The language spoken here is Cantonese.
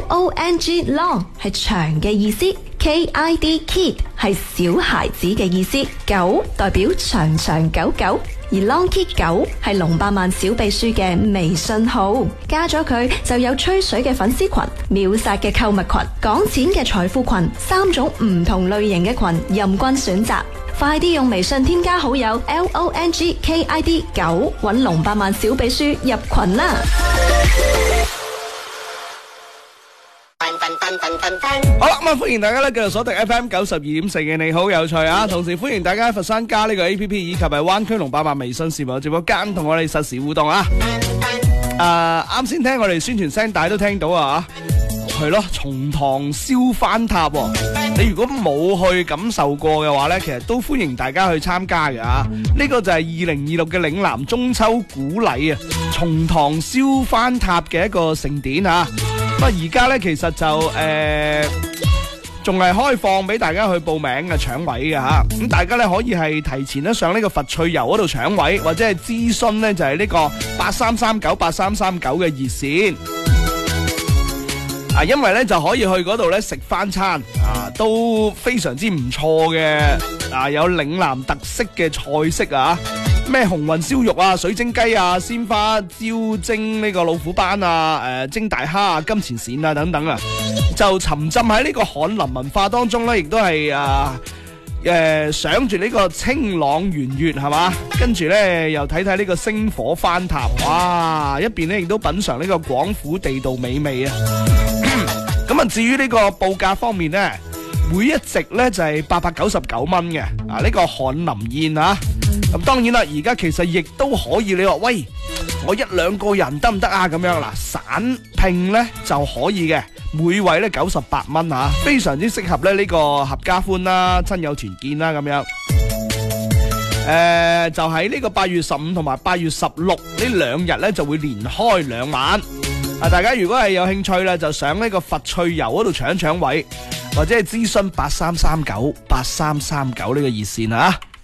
long long 係長嘅意思。KID kid 係小孩子嘅意思，狗代表長長久久，而 Long Kid 狗係龍百萬小秘書嘅微信號，加咗佢就有吹水嘅粉絲群、秒殺嘅購物群、講錢嘅財富群，3種唔同類型嘅群任君選擇。快啲用微信添加好友 LONGKID 狗，搵龍百萬小秘書入群啦！ 好啦，咁歡迎大家咧繼續鎖定 FM 92.4嘅你好有趣啊！同時歡迎大家喺佛山加呢個 APP 以及係灣區龍百萬微信視頻直播間同我哋實時互動啊！啱先聽我哋宣傳聲帶都聽到啊，係咯，松塘燒番塔喎！你如果冇去感受過嘅話呢，其實都歡迎大家去參加嘅啊！呢個就係2026嘅嶺南中秋古禮啊，松塘燒番塔嘅一個盛典啊！咁啊，而家咧其實就仲係開放俾大家去報名嘅搶位嘅吓，咁大家咧可以係提前咧上呢個佛趣遊嗰度搶位，或者係諮詢咧就係呢個83398339嘅熱線啊，因為咧就可以去嗰度咧食翻餐啊，都非常之唔錯嘅啊，有嶺南特色嘅菜式啊。咩紅雲燒肉啊、水晶雞啊、鮮花椒蒸呢個老虎斑啊、蒸大蝦啊、金錢鱔啊等等啊，就沉浸喺呢個翰林文化當中咧，亦都係想住呢個清朗圓月係嘛，跟住咧又睇睇呢個星火番塔，哇！一邊咧亦都品嘗呢個廣府地道美味啊。咁啊，至於呢個報價方面咧，每一席咧就係899蚊嘅啊，呢個翰林宴啊。咁當然啦，而家其實亦都可以，你話喂，我1-2個人得唔得啊？咁樣嗱，散拼咧就可以嘅，每位咧98蚊啊，非常之適合咧呢個合家歡啦、親友團建啦咁樣。就喺呢個8月15同埋8月16呢2日咧就會連開2晚。啊，大家如果係有興趣咧，就上呢個佛趣遊嗰度搶位，或者係諮詢83398339呢個熱線啊。